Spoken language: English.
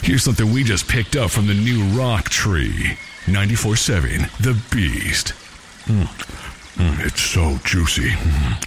Here's something we just picked up from the new rock tree. 94.7 The Beast. It's so juicy.